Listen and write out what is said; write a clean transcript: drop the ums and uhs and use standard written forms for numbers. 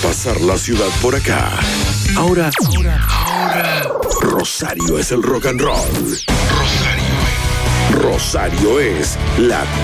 pasar la ciudad por acá. Ahora, Rosario es el rock and roll. Rosario es Latina